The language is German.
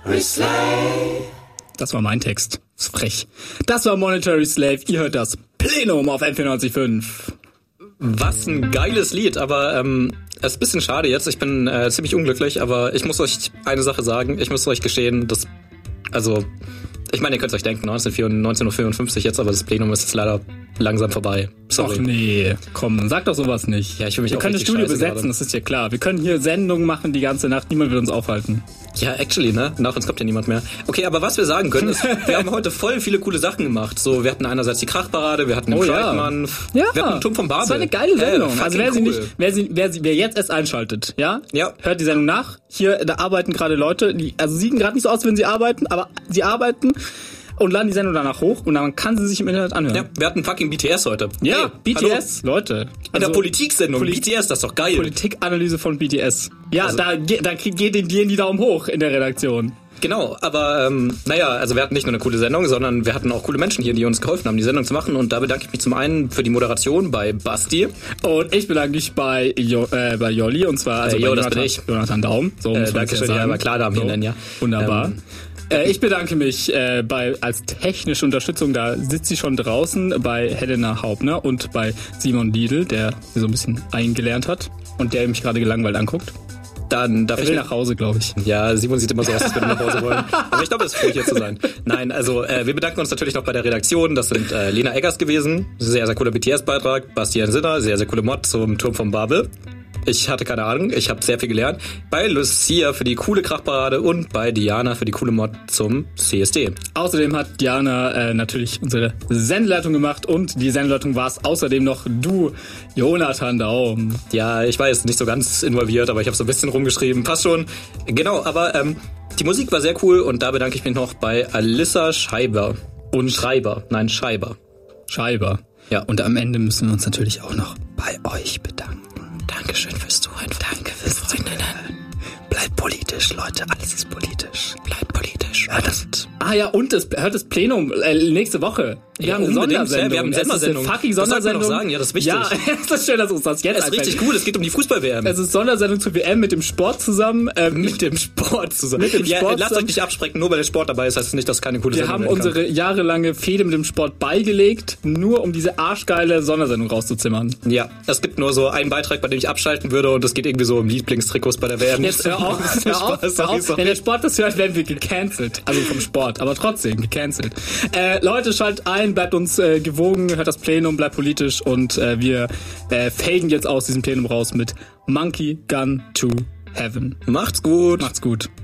Slave. Das war mein Text. Das ist frech. Das war Monetary Slave. Ihr hört das Plenum auf M94.5. Was ein geiles Lied, aber es ist ein bisschen schade jetzt. Ich bin ziemlich unglücklich, aber ich muss euch eine Sache sagen. Ich muss euch gestehen, dass, also, ich meine, ihr könnt es euch denken, 19:54 jetzt, aber das Plenum ist jetzt leider langsam vorbei. Sorry. Ach nee, komm, sag doch sowas nicht. Ja, ich will mich Wir auch können das richtig Studio scheiße besetzen, gerade. das ist ja klar. Wir können hier Sendungen machen die ganze Nacht, niemand wird uns aufhalten. Ja, actually, ne? Nach uns kommt ja niemand mehr. Okay, aber was wir sagen können, ist, wir haben heute voll viele coole Sachen gemacht. So, wir hatten einerseits die Krachparade, wir hatten den Pride-Mann, wir hatten den Turm von Babel. Das war eine geile Sendung. Also cool. wer jetzt erst einschaltet, ja? Ja. Hört die Sendung nach. Hier, da arbeiten gerade Leute, also sieht gerade nicht so aus, als wenn sie arbeiten, aber sie arbeiten und laden die Sendung danach hoch und dann kann sie sich im Internet anhören. Ja, wir hatten fucking BTS heute. Ja, hey, BTS, hallo? Leute. In der Politiksendung, BTS, das ist doch geil. Politikanalyse von BTS. Ja, Also, da geht den die Daumen hoch in der Redaktion. Genau, aber also wir hatten nicht nur eine coole Sendung, sondern wir hatten auch coole Menschen hier, die uns geholfen haben, die Sendung zu machen. Und da bedanke ich mich zum einen für die Moderation bei Basti. Und ich bedanke mich bei Jolli, und zwar also bei das bin ich. Jonathan Daum. So Danke schön, ja, aber klar, Damen hier nennen, ja. Wunderbar. Ich bedanke mich als technische Unterstützung, da sitzt sie schon draußen, bei Helena Haubner und bei Simon Liedl, der so ein bisschen eingelernt hat und der mich gerade gelangweilt anguckt. Dann darf ich will nach Hause, glaube ich. Ja, Simon sieht immer so aus, als würde er nach Hause wollen. Aber ich glaube, es ist froh, hier zu sein. Nein, also wir bedanken uns natürlich noch bei der Redaktion. Das sind Lena Eggers gewesen. Sehr, sehr cooler BTS-Beitrag. Bastian Sinner, sehr, sehr coole Mod zum Turm von Babel. Ich hatte keine Ahnung, ich habe sehr viel gelernt. Bei Lucia für die coole Krachparade und bei Diana für die coole Mod zum CSD. Außerdem hat Diana natürlich unsere Sendeleitung gemacht und die Sendeleitung war es außerdem noch du, Jonathan Daum. Ja, ich weiß, nicht so ganz involviert, aber ich habe so ein bisschen rumgeschrieben. Passt schon. Genau, aber die Musik war sehr cool und da bedanke ich mich noch bei Alissa Schreiber. Schreiber. Schreiber. Ja. Und am Ende müssen wir uns natürlich auch noch bei euch bedanken. Dankeschön fürs Zuhören. Danke fürs Zuhören. Bleibt politisch, Leute. Alles ist politisch. Bleibt politisch. Und hört das Plenum nächste Woche. Wir haben eine Sondersendung. Wir haben eine Sondersendung. Fucking Sondersendung. Das sagen. Ja, das ist wichtig. Ja, es ist schön, dass uns das jetzt einfällt. Es ist richtig cool. Es geht um die Fußball-WM. Es ist Sondersendung zur WM mit dem Sport zusammen. Mit dem Sport zusammen. Lasst euch nicht abschrecken, nur weil der Sport dabei ist, heißt es nicht, dass keine coole Sendung Wir haben unsere jahrelange Fehde mit dem Sport beigelegt, nur um diese arschgeile Sondersendung rauszuzimmern. Ja, es gibt nur so einen Beitrag, bei dem ich abschalten würde und es geht irgendwie so um Lieblingstrikots bei der WM. Jetzt hör auf. Wenn der Sport das hört, werden wir gecancelt. Also vom Sport, aber trotzdem gecancelt. Leute, schaltet ein, bleibt uns gewogen, hört das Plenum, bleibt politisch und wir faden jetzt aus diesem Plenum raus mit Monkey Gun to Heaven. Macht's gut. Macht's gut.